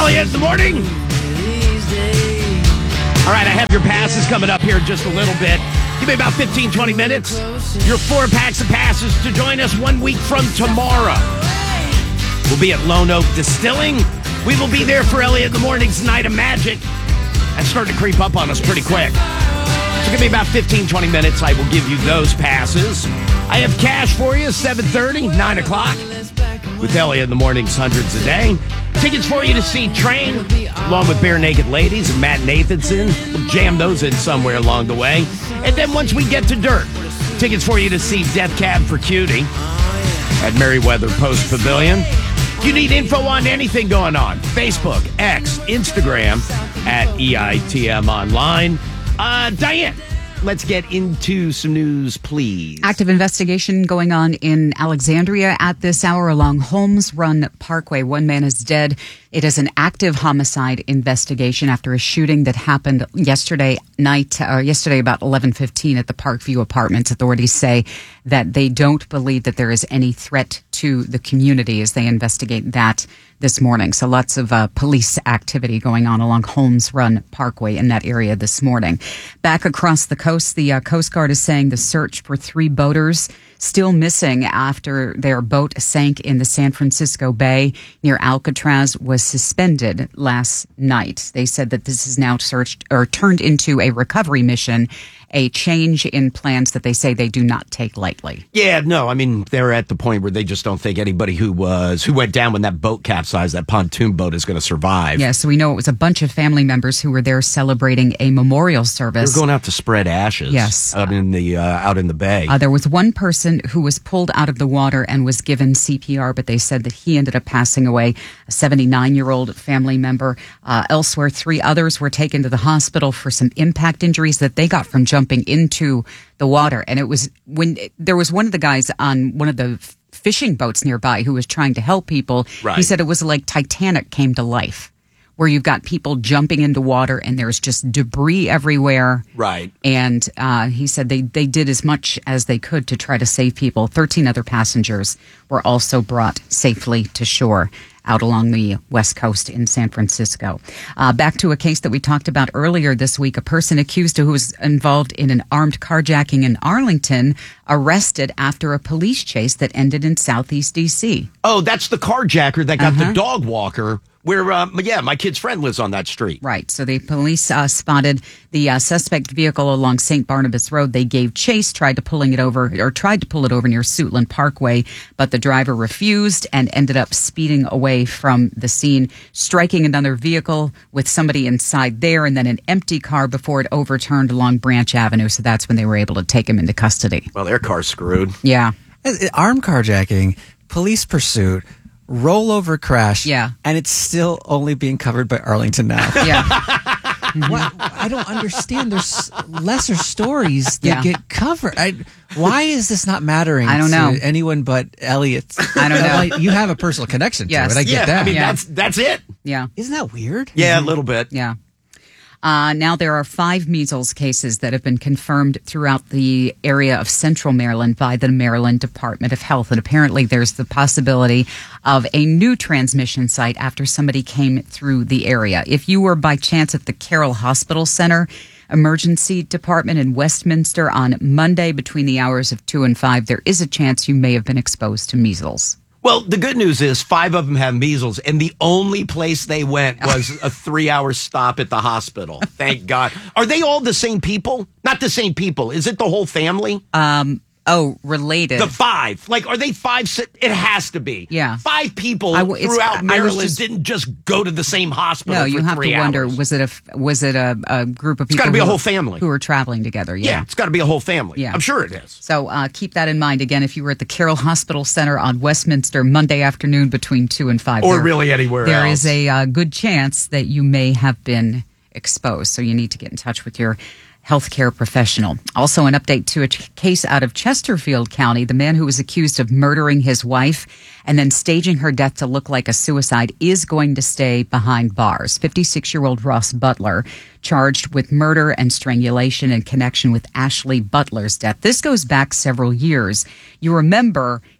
Elliott in the morning. All right, I have your passes coming up here in just a little bit. Give me about 15, 20 minutes. Your 4 packs of passes to join us 1 week from tomorrow. We'll be at Lone Oak Distilling. We will be there for Elliott in the morning's Night of Magic. That's starting to creep up on us pretty quick. So give me about 15, 20 minutes. I will give you those passes. I have cash for you, 7:30, 9 o'clock. With Elliott in the morning's Hundreds a Day. Tickets for you to see Train, along with Bare Naked Ladies and Matt Nathanson. We'll jam those in somewhere along the way. And then once we get to Dirt, tickets for you to see Death Cab for Cutie at Merriweather Post Pavilion. If you need info on anything going on, Facebook, X, Instagram, at EITM Online. Diane, let's get into some news, please. Active investigation going on in Alexandria at this hour along Holmes Run Parkway. One man is dead. It is an active homicide investigation after a shooting that happened yesterday about 11:15 at the Parkview Apartments. Authorities say that they don't believe that there is any threat to the community as they investigate that this morning. So lots of police activity going on along Holmes Run Parkway in that area this morning. Back across the coast, the Coast Guard is saying the search for 3 boaters still missing after their boat sank in the San Francisco Bay near Alcatraz was suspended last night. They said that this is now turned into a recovery mission, a change in plans that they say they do not take lightly. Yeah, no, I mean, they're at the point where they just don't think anybody who went down when that boat capsized, that pontoon boat, is going to survive. Yeah, so we know it was a bunch of family members who were there celebrating a memorial service. They're going out to spread ashes. Yes. Out in the bay. There was one person who was pulled out of the water and was given CPR, but they said that he ended up passing away, a 79-year-old family member. Elsewhere, 3 others were taken to the hospital for some impact injuries that they got from jumping into the water. And it was when there was one of the guys on one of the fishing boats nearby who was trying to help people. Right. He said it was like Titanic came to life, where you've got people jumping into water and there's just debris everywhere. Right. And he said they did as much as they could to try to save people. 13 other passengers were also brought safely to shore out along the West Coast in San Francisco. Back to a case that we talked about earlier this week. A person accused who was involved in an armed carjacking in Arlington arrested after a police chase that ended in Southeast D.C. Oh, that's the carjacker that got the dog walker where, my kid's friend lives on that street. Right. So the police spotted the suspect vehicle along St. Barnabas Road. They gave chase, tried to pull it over near Suitland Parkway, but the driver refused and ended up speeding away from the scene, striking another vehicle with somebody inside there and then an empty car before it overturned along Branch Avenue. So that's when they were able to take him into custody. Well, their car's screwed. Yeah. Armed carjacking, police pursuit, rollover crash. Yeah. And it's still only being covered by Arlington now. Yeah. What? I don't understand. There's lesser stories that get covered. Why is this not mattering I don't know. to anyone but Elliott? I don't know. You have a personal connection to it. I get that. I mean, that's it. Yeah. Isn't that weird? Yeah, a little bit. Yeah. Now there are 5 measles cases that have been confirmed throughout the area of Central Maryland by the Maryland Department of Health. And apparently there's the possibility of a new transmission site after somebody came through the area. If you were by chance at the Carroll Hospital Center Emergency Department in Westminster on Monday between the hours of 2 and 5, there is a chance you may have been exposed to measles. Well, the good news is 5 of them have measles, and the only place they went was a 3-hour stop at the hospital. Thank God. Are they all the same people? Not the same people. Is it the whole family? Related. The 5. Like, are they 5? It has to be. Yeah. 5 people throughout Maryland didn't just go to the same hospital for 3 hours. No, you have to wonder, was it a group of people? It's got to be a whole family. Who were traveling together. Yeah, it's got to be a whole family. Yeah. I'm sure it is. So keep that in mind. Again, if you were at the Carroll Hospital Center on Westminster Monday afternoon between 2 and 5. Or really anywhere else. There is a good chance that you may have been exposed. So you need to get in touch with your healthcare professional. Also, an update to a case out of Chesterfield County. The man who was accused of murdering his wife and then staging her death to look like a suicide is going to stay behind bars. 56-year-old Ross Butler, charged with murder and strangulation in connection with Ashley Butler's death. This goes back several years. You remember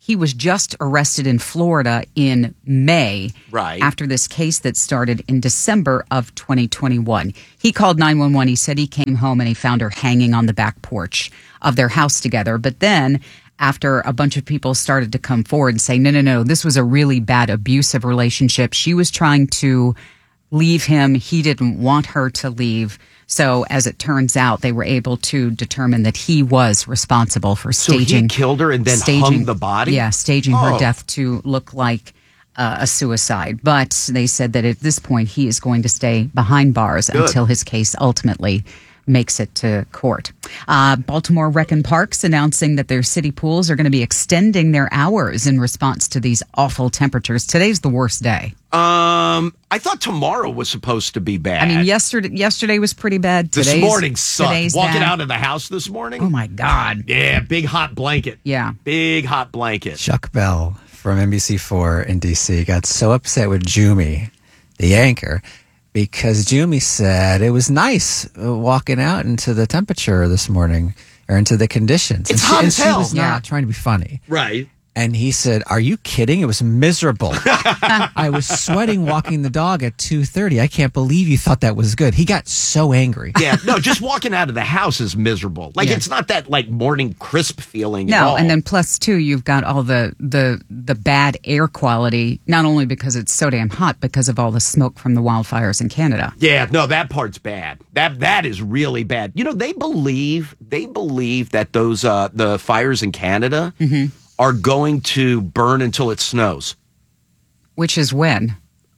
He was just arrested in Florida in May, Right. after this case that started in December of 2021. He called 911. He said he came home and he found her hanging on the back porch of their house together. But then, after a bunch of people started to come forward and say, no, this was a really bad abusive relationship. She was trying to leave him. He didn't want her to leave. So as it turns out, they were able to determine that he was responsible for staging. So he killed her and then hung the body? Yeah, staging her death to look like a suicide. But they said that at this point, he is going to stay behind bars until his case ultimately makes it to court. Baltimore Rec and Parks announcing that their city pools are going to be extending their hours in response to these awful temperatures. Today's the worst day. I thought tomorrow was supposed to be bad. I mean, yesterday was pretty bad. This morning sucked. Walking bad. out of the house this morning. Oh, my God. Yeah, big hot blanket. Yeah. Big hot blanket. Chuck Bell from NBC4 in D.C. got so upset with Jumi, the anchor, because Jumi said it was nice walking out into the temperature this morning or into the conditions. It's hot as hell. She was not trying to be funny. Right. And he said, "Are you kidding? It was miserable. I was sweating walking the dog at 2:30. I can't believe you thought that was good." He got so angry. Yeah, no, just walking out of the house is miserable. Like, it's not that, like, morning crisp feeling at all. No, and then plus, too, you've got all the bad air quality, not only because it's so damn hot, because of all the smoke from the wildfires in Canada. Yeah, no, that part's bad. That is really bad. You know, they believe that those the fires in Canada are going to burn until it snows. Which is when?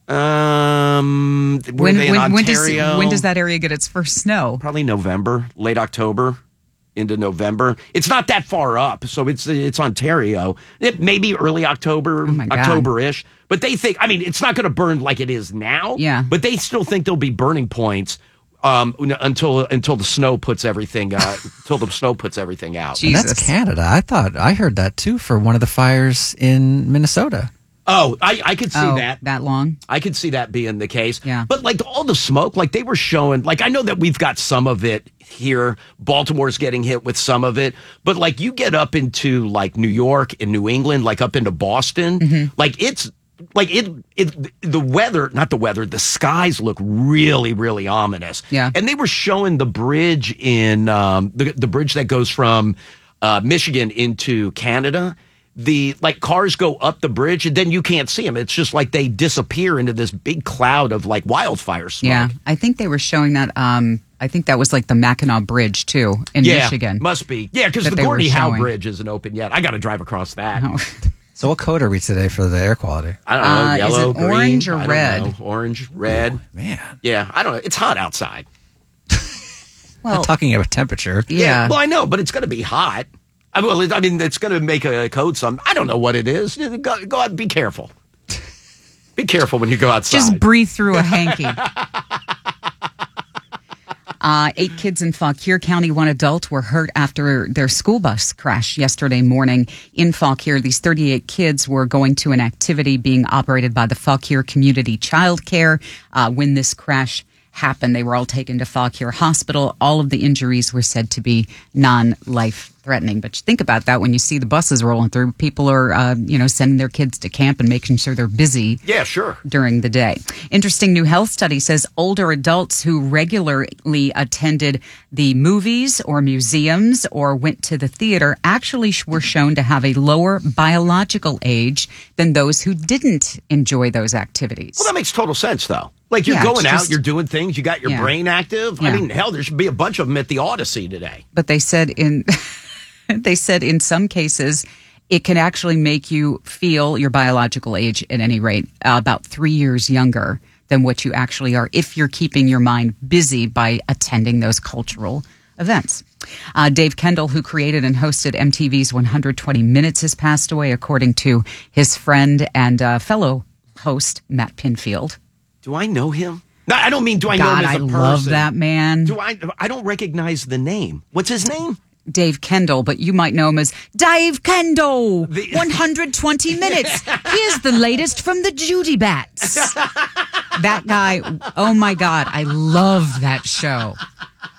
When does that area get its first snow? Probably November, late October into November. It's not that far up, so it's Ontario. It may be early October, October-ish. But they think, I mean, it's not going to burn like it is now. Yeah. But they still think there'll be burning points until the snow puts everything until the snow puts everything out. And that's Canada. I heard that too for one of the fires in Minnesota. Oh, I could see that. That long? I could see that being the case. Yeah. But like all the smoke, like they were showing, like I know that we've got some of it here. Baltimore's getting hit with some of it. But like you get up into like New York and New England, like up into Boston, like it's like the weather, not the weather, the skies look really, really ominous. Yeah. And they were showing the bridge in the bridge that goes from Michigan into Canada. The like cars go up the bridge and then you can't see them. It's just like they disappear into this big cloud of like wildfire smoke. Yeah, I think they were showing that. I think that was like the Mackinac Bridge too in Michigan. Must be. Yeah, because the Gordie Howe Bridge isn't open yet. I got to drive across that. Oh. So what code are we today for the air quality? I don't know. Yellow, is it green, orange or I don't red? know. Orange, red. Oh, man. Yeah, I don't know. It's hot outside. Well, not talking about temperature. Yeah. Well, I know, but it's going to be hot. I mean, it's going to make a code some. I don't know what it is. Go out and be careful. Be careful when you go outside. Just breathe through a hanky. 8 kids in Fauquier County, 1 adult, were hurt after their school bus crashed yesterday morning in Fauquier. These 38 kids were going to an activity being operated by the Fauquier Community Child Care. When this crash happened, they were all taken to Fauquier Hospital. All of the injuries were said to be non-life-threatening. But think about that when you see the buses rolling through. People are, sending their kids to camp and making sure they're busy. Yeah, sure. During the day. Interesting new health study says older adults who regularly attended the movies or museums or went to the theater actually were shown to have a lower biological age than those who didn't enjoy those activities. Well, that makes total sense, though. Like, you're going out, you're doing things, you got your brain active. Yeah. I mean, hell, there should be a bunch of them at the Odyssey today. But they said in some cases, it can actually make you feel your biological age, at any rate, about 3 years younger than what you actually are if you're keeping your mind busy by attending those cultural events. Dave Kendall, who created and hosted MTV's 120 Minutes, has passed away, according to his friend and fellow host, Matt Pinfield. Do I know him? No, I don't mean do I know him as a person. I love that man. I don't recognize the name. What's his name? Dave Kendall, but you might know him as Dave Kendall. 120 Minutes. Here's the latest from the Judy Bats. That guy, oh my God, I love that show.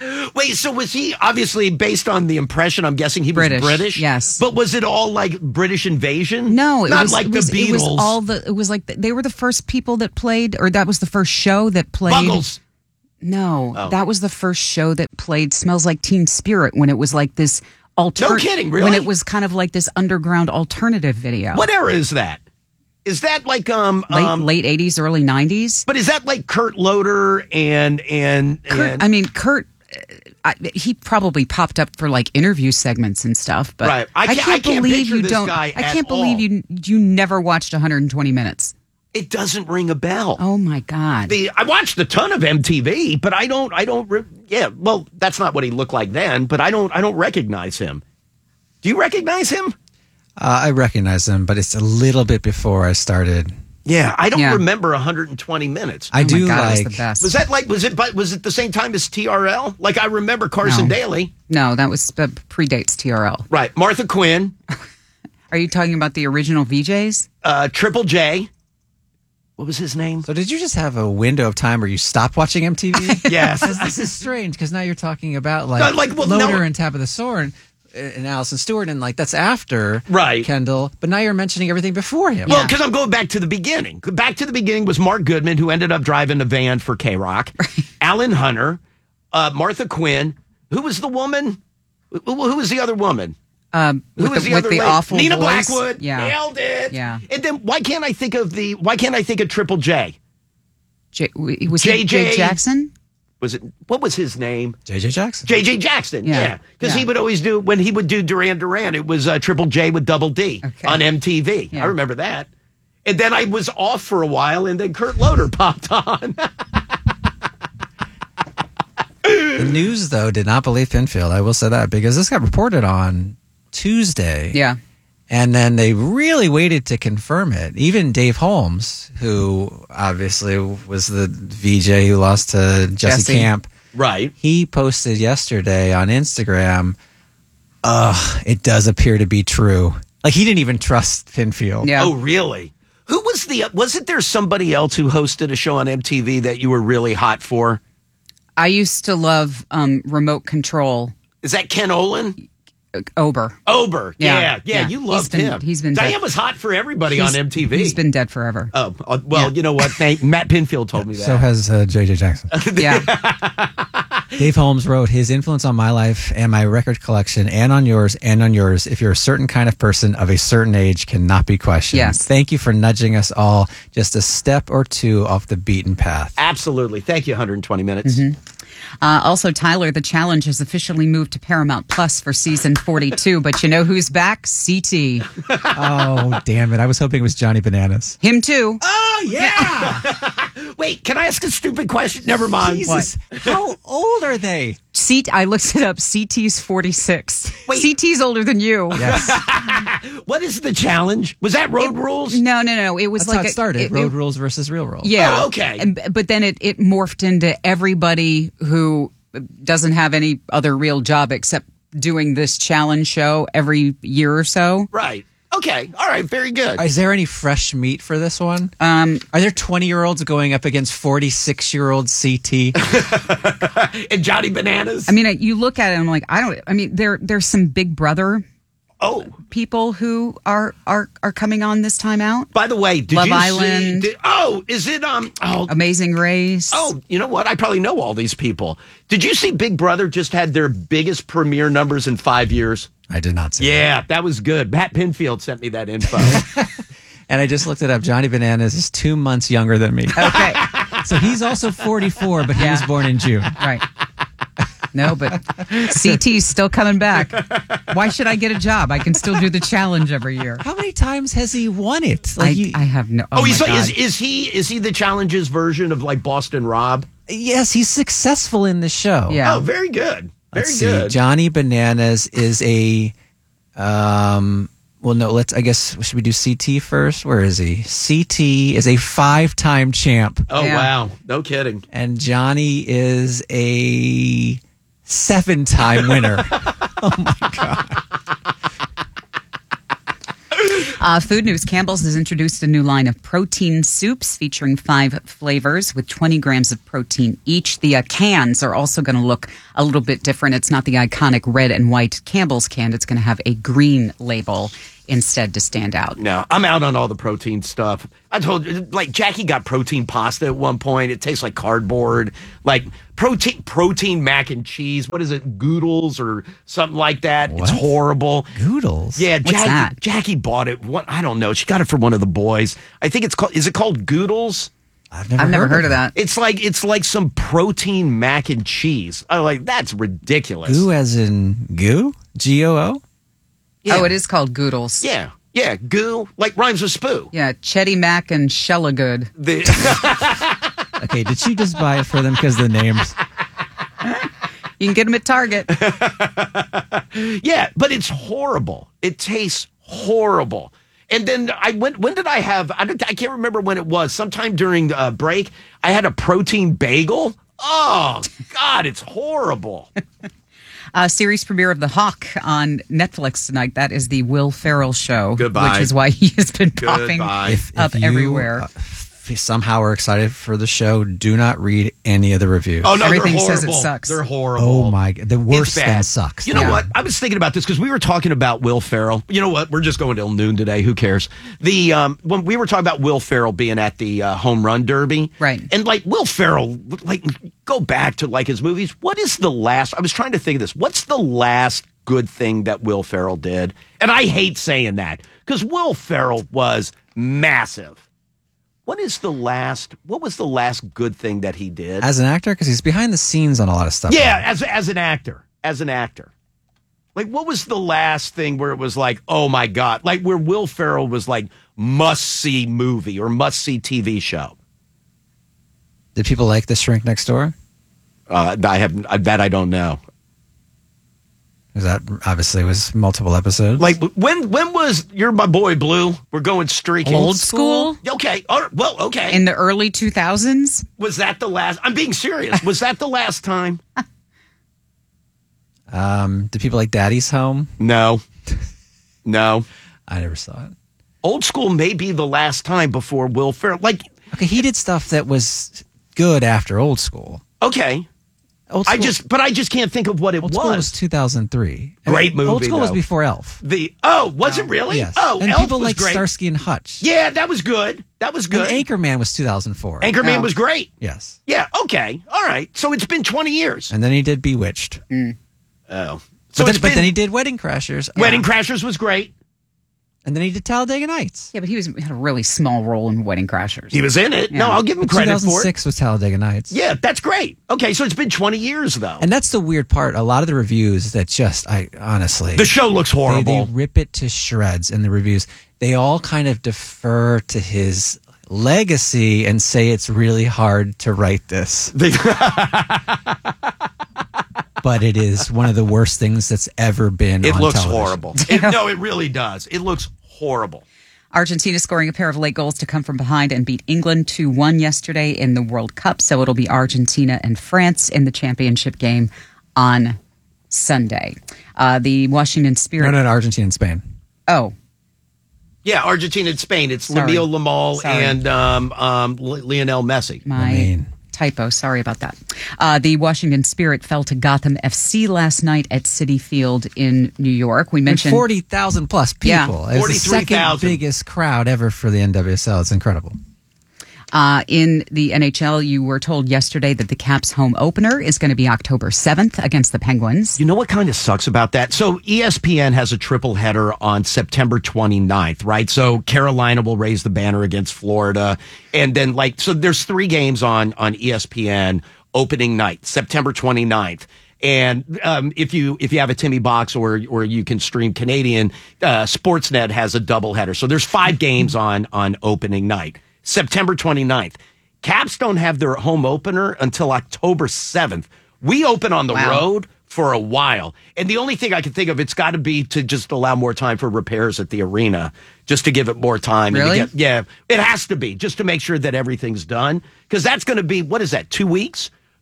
Wait, so was he obviously based on the impression? I'm guessing he was British. Yes, but was it all like British invasion? No, it not was like it was, the Beatles. It was like they were the first people that played, or that was the first show that played. Buggles. No, that was the first show that played "Smells Like Teen Spirit" when it was like this. No kidding, really? When it was kind of like this underground alternative video. What era is that? Is that like late 80s, early 90s? But is that like Kurt Loder and Kurt? I mean, Kurt. He probably popped up for like interview segments and stuff. But right. I can't believe picture you this don't. guy I can't believe you never watched 120 minutes. It doesn't ring a bell. Oh my God! I watched a ton of MTV, but I don't. Yeah, well, that's not what he looked like then. But I don't recognize him. Do you recognize him? I recognize him, but it's a little bit before I started. Yeah, I don't remember 120 minutes. I do God, like. it was the best. Was that like? Was it the same time as TRL? Like I remember Carson Daly. No, that was predates TRL. Right, Martha Quinn. Are you talking about the original VJs? Triple J. What was his name? So did you just have a window of time where you stopped watching MTV? Yes. This is strange because now you're talking about Loder and Tabitha Soren and Allison Stewart, and like that's after Kendall, but now you're mentioning everything before him. Well, because I'm going back to the beginning. Back to the beginning was Mark Goodman, who ended up driving the van for K-Rock. Alan Hunter, Martha Quinn. Who was the woman? Who was the other woman? Who was the other awful Nina voice? Blackwood. Yeah. Nailed it. Yeah. And then why can't I think of Triple J? Was it Jay Jackson? What was his name? JJ Jackson. JJ Jackson, yeah. Because he would always do, when he would do Duran Duran, it was Triple J with Double D on MTV. Yeah. I remember that. And then I was off for a while, and then Kurt Loder popped on. The news, though, did not believe Pinfield. I will say that because this got reported on Tuesday. Yeah. And then they really waited to confirm it. Even Dave Holmes, who obviously was the VJ who lost to Jesse Camp. Right. He posted yesterday on Instagram, it does appear to be true. Like, he didn't even trust Pinfield. Yeah. Oh, really? Who was wasn't there somebody else who hosted a show on MTV that you were really hot for? I used to love Remote Control. Is that Ken Olin? Ober. Yeah. You loved him. He's been Diane dead. was hot for everybody on MTV. He's been dead forever. Oh, well, you know what? Matt Pinfield told me that. So has JJ Jackson. Yeah. Dave Holmes wrote, his influence on my life and my record collection and on yours, if you're a certain kind of person of a certain age, cannot be questioned. Yes. Thank you for nudging us all just a step or two off the beaten path. Absolutely. Thank you, 120 minutes. Mm-hmm. Also, Tyler, The Challenge has officially moved to Paramount Plus for season 42, but you know who's back? CT. Oh, damn it. I was hoping it was Johnny Bananas. Him too. Oh, yeah. Wait, can I ask a stupid question? Never mind. Jesus. How old are they? I looked it up. CT's 46. Wait. CT's older than you. Yes. What is The Challenge? Was that Road Rules? No. It was That's like how it started. Road Rules versus Real Rules. Yeah. Oh, okay. But then it morphed into everybody who doesn't have any other real job except doing this challenge show every year or so. Right. Okay. All right. Very good. Is there any fresh meat for this one? Are there 20-year-olds going up against 46-year-old CT? And Johnny Bananas? I mean, you look at it and I'm like, there's some Big Brother people who are coming on this time out. By the way, did Love you Island. see? Is it Amazing Race? Oh, you know what? I probably know all these people. Did you see Big Brother just had their biggest premiere numbers in 5 years? I did not see that was good. Matt Pinfield sent me that info. And I just looked it up. Johnny Bananas is 2 months younger than me. Okay. So he's also 44, but he was born in June. Right. No, but CT's still coming back. Why should I get a job? I can still do the challenge every year. How many times has he won it? I have no. Oh, he's my like, God. is he the challenge's version of like Boston Rob? Yes, he's successful in the show. Yeah. Oh, very good. Let's Very good. See. Johnny Bananas is a well, no, I guess, should we do CT first? Where is he? CT is a 5-time champ. Oh, Yeah. wow. No kidding. And Johnny is a 7-time winner. Oh, my God. Food news. Campbell's has introduced a new line of protein soups featuring 5 flavors with 20 grams of protein each. The cans are also going to look a little bit different. It's not the iconic red and white Campbell's can. It's going to have a green label instead to stand out. No, I'm out on all the protein stuff. I told you, like, Jackie got protein pasta at one point. It tastes like cardboard. Like, protein mac and cheese. What is it? Goodles or something like that. What? It's horrible. Goodles? Yeah, What's that? Jackie bought it. I don't know. She got it for one of the boys. I think it's called, is it called Goodles? I've never heard of that. It's like some protein mac and cheese. I'm like, that's ridiculous. Goo as in goo? G-O-O? Yeah. Oh, it is called Goodles. Yeah, goo, like rhymes with spoo. Yeah, Chetty Mac and Shellagood. Okay, did she just buy it for them because the names? You can get them at Target. Yeah, but it's horrible. It tastes horrible. And then when did I have, I can't remember when it was. Sometime during break, I had a protein bagel. Oh, God, it's horrible. Series premiere of The Hawk on Netflix tonight. That is the Will Ferrell show. Goodbye. Which is why he has been popping If up you, everywhere. Somehow are excited for the show, do not read any of the reviews. Oh, no, Everything they're horrible. says it sucks. They're horrible. Oh my God. The worst It's bad. than sucks. You know Yeah. what? I was thinking about this because we were talking about Will Ferrell. You know what? We're just going till noon today. Who cares? When we were talking about Will Ferrell being at the home run derby, Right. And like Will Ferrell, like go back to like his movies. What is the last? I was trying to think of this. What's the last good thing that Will Ferrell did? And I hate saying that because Will Ferrell was massive. What was the last good thing that he did? As an actor, because he's behind the scenes on a lot of stuff. Yeah, as an actor. Like, what was the last thing where it was like, oh my God, like where Will Ferrell was like must-see movie or must-see TV show? Did people like The Shrink Next Door? I don't know. Because that obviously was multiple episodes. Like, when was You're My Boy Blue? We're going streaking. Old school? Okay. All right. Well, okay. In the early 2000s? Was that the last? I'm being serious. Was that the last time? Did people like Daddy's Home? No. I never saw it. Old School may be the last time before Will Ferrell. Like, Okay, he did stuff that was good after Old School. okay. Old I School, just can't think of what it Old School was was. 2003. Great movie, Old School was though. before Elf. Was it really? Yes. Oh, and Elf people was like great. Starsky and Hutch. Yeah, that was good. That was good. And Anchorman was 2004. Anchorman was great. Yes. Yeah, okay. All right. So it's been 20 years. And then he did Bewitched. Oh. So But it's then been, he did Wedding Crashers. Wedding Crashers was great. And then he did Talladega Nights. Yeah, but he had a really small role in Wedding Crashers. He was in it. No, Yeah. I'll give him credit for it. 2006 was Talladega Nights. Yeah, that's great. Okay, so it's been 20 years, though. And that's the weird part. A lot of the reviews that I honestly. The show looks They horrible. rip it to shreds in the reviews. They all kind of defer to his legacy and say it's really hard to write this. But it is one of the worst things that's ever been It on looks television. horrible. No, it really does. It looks horrible. Argentina scoring a pair of late goals to come from behind and beat England 2-1 yesterday in the World Cup. So it'll be Argentina and France in the championship game on Sunday. The Washington Spirit. No, Argentina and Spain. Oh, Yeah, Argentina and Spain. It's Sorry. Lamine Yamal Sorry. and Lionel Messi. my typo. Sorry about that. The Washington Spirit fell to Gotham FC last night at Citi Field in New York. We And mentioned 40,000 plus people. Yeah. It's the second 43,000. biggest crowd ever for the NWSL. It's incredible. in the NHL, you were told yesterday that the Caps home opener is going to be October 7th against the Penguins. You know what kind of sucks about that? So ESPN has a triple header on September 29th, right? So Carolina will raise the banner against Florida. And then so there's 3 games on ESPN opening night, September 29th. And if you have a Timmy box or you can stream Canadian, Sportsnet has a doubleheader. So there's 5 games on opening night, September 29th. Caps don't have their home opener until October 7th. We open on the road for a while. And the only thing I can think of, it's got to be to just allow more time for repairs at the arena, just to give it more time. Really? And it has to be, just to make sure that everything's done. Because that's going to be, what is that, 2 weeks?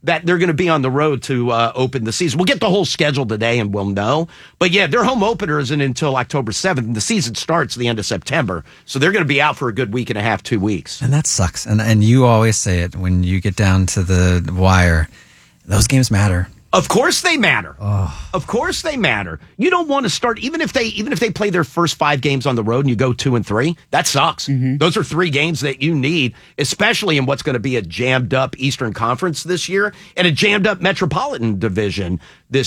that they're going to be on the road to open the season. We'll get the whole schedule today and we'll know. But yeah, their home opener isn't until October 7th. And the season starts the end of September. So they're going to be out for a good week and a half, 2 weeks. And that sucks. And you always say it when you get down to the wire. Those games matter. Of course they matter. Oh. Of course they matter. You don't want to start, even if they play their first 5 games on the road and you go 2-3, that sucks. Mm-hmm. Those are 3 games that you need, especially in what's going to be a jammed up Eastern Conference this year and a jammed up Metropolitan Division this